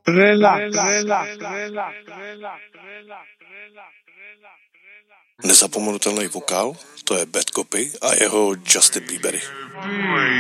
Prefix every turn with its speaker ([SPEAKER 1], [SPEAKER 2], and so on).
[SPEAKER 1] Nezapomenutelný vokál, to je Bad Copy a jeho Justin Bieber.